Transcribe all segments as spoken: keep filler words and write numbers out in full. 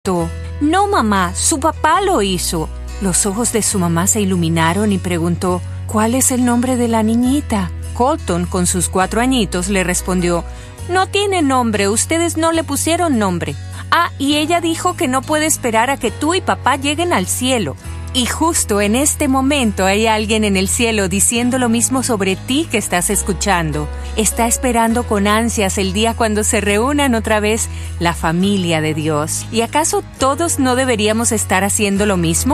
No, mamá, su papá lo hizo. Los ojos de su mamá se iluminaron y preguntó, ¿cuál es el nombre de la niñita? Colton, con sus cuatro añitos, le respondió, no tiene nombre, ustedes no le pusieron nombre. Ah, y ella dijo que no puede esperar a que tú y papá lleguen al cielo. Y justo en este momento hay alguien en el cielo diciendo lo mismo sobre ti que estás escuchando. Está esperando con ansias el día cuando se reúnan otra vez la familia de Dios. ¿Y acaso todos no deberíamos estar haciendo lo mismo?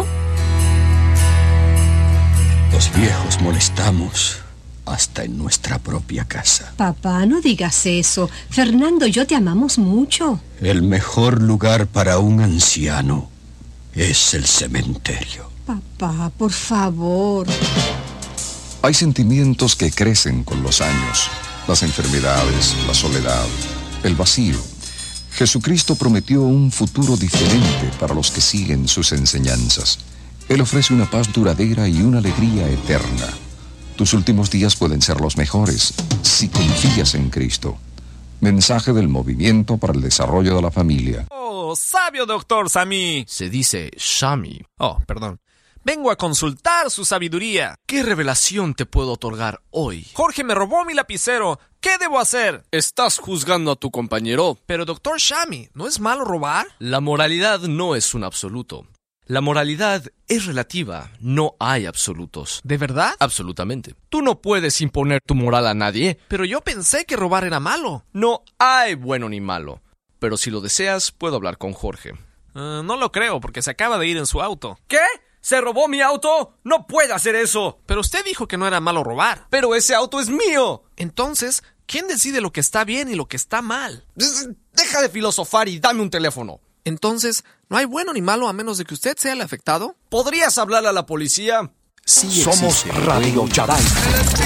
Los viejos molestamos hasta en nuestra propia casa. Papá, no digas eso. Fernando y yo te amamos mucho. El mejor lugar para un anciano es el cementerio. Papá, por favor. Hay sentimientos que crecen con los años. Las enfermedades, la soledad, el vacío. Jesucristo prometió un futuro diferente para los que siguen sus enseñanzas. Él ofrece una paz duradera y una alegría eterna. Tus últimos días pueden ser los mejores si confías en Cristo. Mensaje del Movimiento para el Desarrollo de la Familia. Oh, sabio doctor Sami. Se dice Shami. Oh, perdón. Vengo a consultar su sabiduría. ¿Qué revelación te puedo otorgar hoy? Jorge me robó mi lapicero. ¿Qué debo hacer? Estás juzgando a tu compañero. Pero doctor Shami, ¿no es malo robar? La moralidad no es un absoluto. La moralidad es relativa, no hay absolutos. ¿De verdad? Absolutamente. Tú no puedes imponer tu moral a nadie. Pero yo pensé que robar era malo. No hay bueno ni malo. Pero si lo deseas, puedo hablar con Jorge. Uh, no lo creo, porque se acaba de ir en su auto. ¿Qué? ¿Se robó mi auto? ¡No puede hacer eso! Pero usted dijo que no era malo robar. ¡Pero ese auto es mío! Entonces, ¿quién decide lo que está bien y lo que está mal? Deja de filosofar y dame un teléfono. Entonces, ¿no hay bueno ni malo a menos de que usted sea el afectado? ¿Podrías hablar a la policía? Sí, somos Radio Charay.